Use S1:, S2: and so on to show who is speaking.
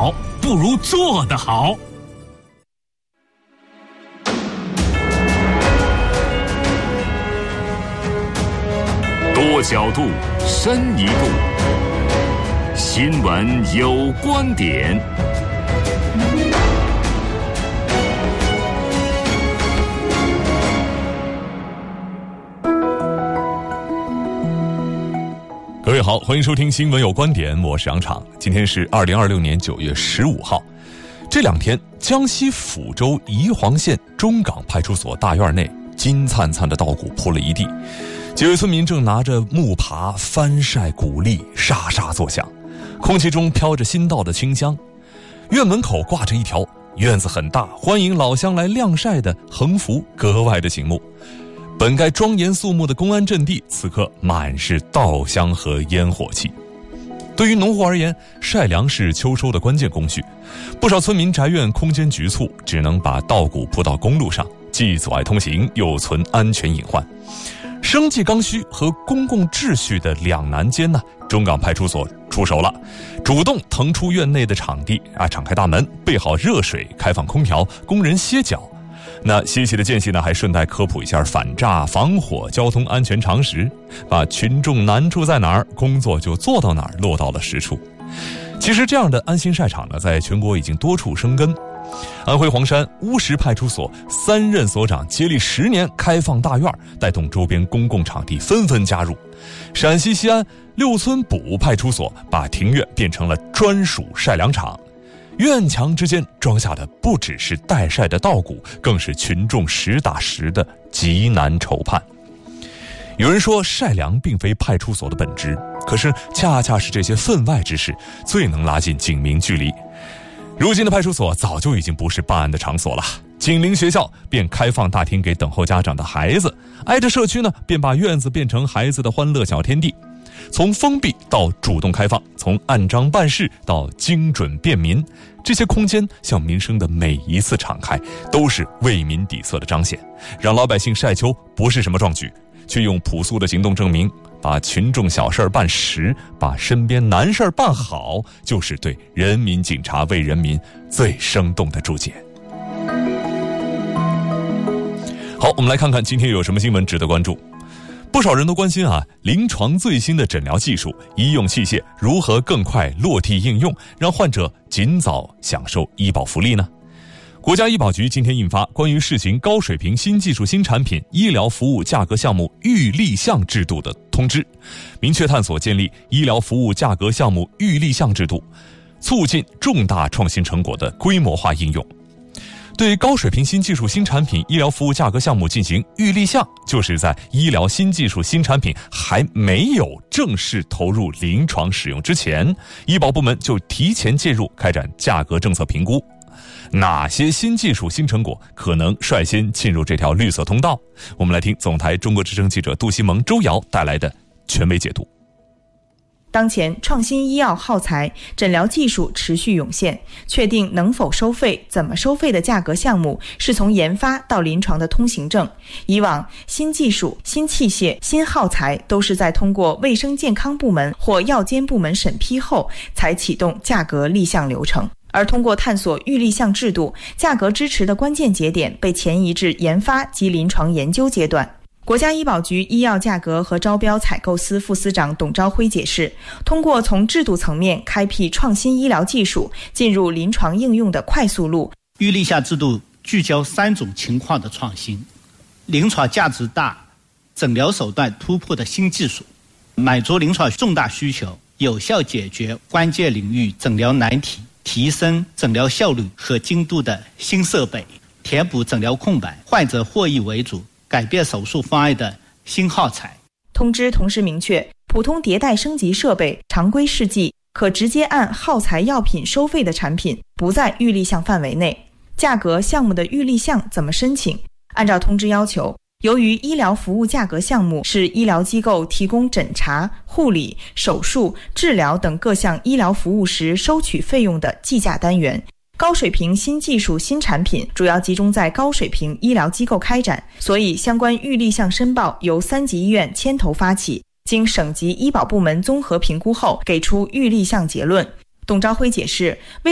S1: 好不如做得好。多角度，深一步。新闻有观点。
S2: 各位好，欢迎收听新闻有观点，我是杨昶。今天是2026年9月15号。这两天，江西抚州宜黄县中港派出所大院内，金灿灿的稻谷铺了一地。几位村民正拿着木耙翻晒谷粒，沙沙作响，空气中飘着新稻的清香。院门口挂着一条院子很大，欢迎老乡来晾晒的横幅，格外的醒目。本该庄严肃穆的公安阵地，此刻满是稻香和烟火气。对于农户而言，晒粮是秋收的关键工序。不少村民宅院空间局促，只能把稻谷铺到公路上，既阻碍通行，又存安全隐患。生计刚需和公共秩序的两难间呢，中港派出所出手了，主动腾出院内的场地敞开大门，备好热水，开放空调，工人歇脚。那歇息的间隙呢，还顺带科普一下反诈防火交通安全常识，把群众难处在哪儿，工作就做到哪儿，落到了实处。其实这样的安心晒场呢，在全国已经多处生根。安徽黄山乌石派出所3任所长接力10年开放大院，带动周边公共场地纷纷加入。陕西西安六村堡派出所把庭院变成了专属晒粮场。院墙之间装下的不只是待晒的稻谷，更是群众实打实的急难愁盼。有人说晒粮并非派出所的本职，可是恰恰是这些分外之事最能拉近警民距离。如今的派出所早就已经不是办案的场所了，紧邻学校便开放大厅给等候家长的孩子，挨着社区呢便把院子变成孩子的欢乐小天地。从封闭到主动开放，从按章办事到精准便民，这些空间向民生的每一次敞开，都是为民底色的彰显。让老百姓晒秋不是什么壮举，却用朴素的行动证明，把群众小事办实，把身边难事办好，就是对人民警察为人民最生动的注解。好，我们来看看今天有什么新闻值得关注。不少人都关心临床最新的诊疗技术、医用器械如何更快落地应用，让患者尽早享受医保福利呢？国家医保局今天印发关于试行高水平新技术新产品医疗服务价格项目预立项制度的通知，明确探索建立医疗服务价格项目预立项制度，促进重大创新成果的规模化应用。对高水平新技术新产品医疗服务价格项目进行预立项，就是在医疗新技术新产品还没有正式投入临床使用之前，医保部门就提前介入开展价格政策评估。哪些新技术新成果可能率先进入这条绿色通道？我们来听总台中国之声记者杜西蒙、周瑶带来的权威解读。
S3: 当前创新医药耗材、诊疗技术持续涌现，确定能否收费、怎么收费的价格项目是从研发到临床的通行证。以往新技术、新器械、新耗材都是在通过卫生健康部门或药监部门审批后才启动价格立项流程，而通过探索预立项制度，价格支持的关键节点被前移至研发及临床研究阶段。国家医保局医药价格和招标采购司副司长董朝辉解释，通过从制度层面开辟创新医疗技术进入临床应用的快速路。
S4: 预立项制度聚焦3种情况的创新：临床价值大、诊疗手段突破的新技术，满足临床重大需求，有效解决关键领域诊疗难题，提升诊疗效率和精度的新设备，填补诊疗空白，患者获益为主，改变手术方案的新耗材。
S3: 通知同时明确，普通迭代升级设备、常规试剂可直接按耗材药品收费的产品不在预立项范围内。价格项目的预立项怎么申请？按照通知要求，由于医疗服务价格项目是医疗机构提供诊查、护理、手术、治疗等各项医疗服务时收取费用的计价单元，高水平新技术新产品主要集中在高水平医疗机构开展，所以相关预立项申报由3级医院牵头发起，经省级医保部门综合评估后给出预立项结论。董朝辉解释，为